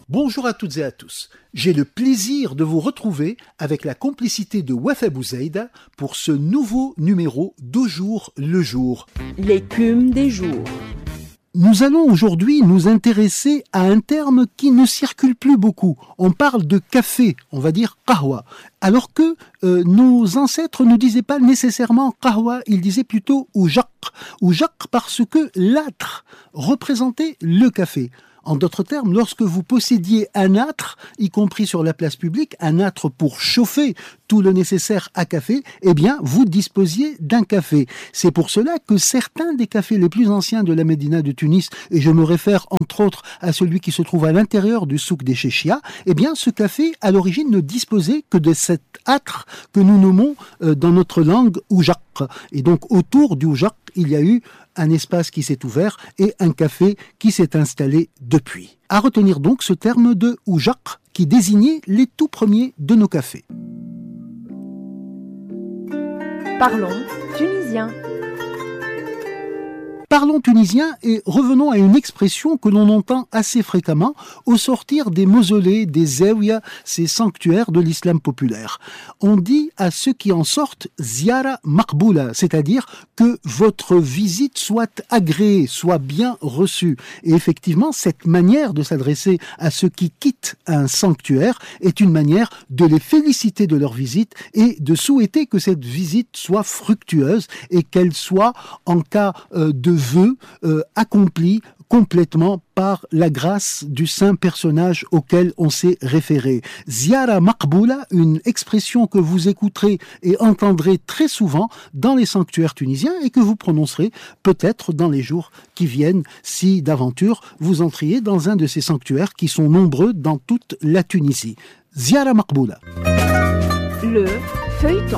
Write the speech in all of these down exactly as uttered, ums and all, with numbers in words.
Bonjour à toutes et à tous. J'ai le plaisir de vous retrouver avec la complicité de Wafa Bouzaïda pour ce nouveau numéro d'Au jour le jour. L'écume des jours. Nous allons aujourd'hui nous intéresser à un terme qui ne circule plus beaucoup. On parle de café, on va dire qahwa. Alors que euh, nos ancêtres ne disaient pas nécessairement qahwa, ils disaient plutôt oujaq. Oujaq parce que l'âtre représentait le café. En d'autres termes, lorsque vous possédiez un âtre, y compris sur la place publique, un âtre pour chauffer tout le nécessaire à café, eh bien, vous disposiez d'un café. C'est pour cela que certains des cafés les plus anciens de la Médina de Tunis, et je me réfère entre autres à celui qui se trouve à l'intérieur du souk des Chéchia, eh bien, ce café, à l'origine, ne disposait que de cet âtre que nous nommons euh, dans notre langue oujaq. Et donc, autour du oujaq, il y a eu un espace qui s'est ouvert et un café qui s'est installé depuis. À retenir donc ce terme de oujaq qui désignait les tout premiers de nos cafés. Parlons tunisien. Parlons tunisien et revenons à une expression que l'on entend assez fréquemment au sortir des mausolées, des zawiyas, ces sanctuaires de l'islam populaire. On dit à ceux qui en sortent ziara maqboula, c'est-à-dire que votre visite soit agréée, soit bien reçue. Et effectivement, cette manière de s'adresser à ceux qui quittent un sanctuaire est une manière de les féliciter de leur visite et de souhaiter que cette visite soit fructueuse et qu'elle soit, en cas euh, de vœu euh, accompli complètement par la grâce du saint personnage auquel on s'est référé. Ziara maqboula, une expression que vous écouterez et entendrez très souvent dans les sanctuaires tunisiens et que vous prononcerez peut-être dans les jours qui viennent si d'aventure vous entriez dans un de ces sanctuaires qui sont nombreux dans toute la Tunisie. Ziara maqboula. Le feuilleton.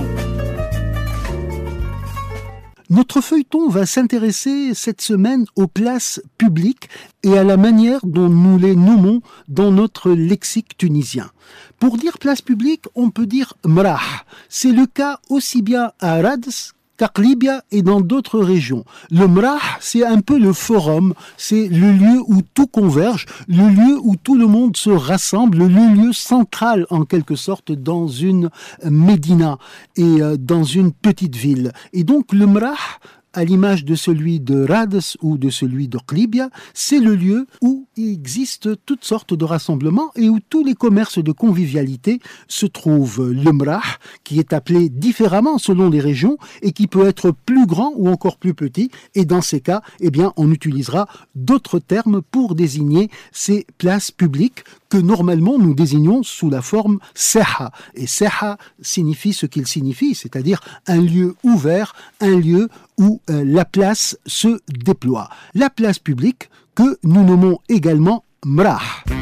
Notre feuilleton va s'intéresser cette semaine aux places publiques et à la manière dont nous les nommons dans notre lexique tunisien. Pour dire place publique, on peut dire mrah. C'est le cas aussi bien à Radès qu'à Qlibia et dans d'autres régions. Le mrah, c'est un peu le forum, c'est le lieu où tout converge, le lieu où tout le monde se rassemble, le lieu central en quelque sorte dans une médina et dans une petite ville. Et donc le mrah, à l'image de celui de Radès ou de celui de Qlibia, c'est le lieu où il existe toutes sortes de rassemblements et où tous les commerces de convivialité se trouvent. Le mrah, qui est appelé différemment selon les régions et qui peut être plus grand ou encore plus petit, et dans ces cas, eh bien, on utilisera d'autres termes pour désigner ces places publiques que normalement nous désignons sous la forme seha. Et seha signifie ce qu'il signifie, c'est-à-dire un lieu ouvert, un lieu où euh, la place se déploie. La place publique que nous nommons également mrah.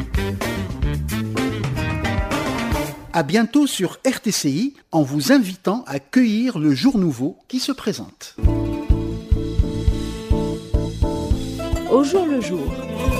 À bientôt sur R T C I en vous invitant à cueillir le jour nouveau qui se présente. Au jour le jour.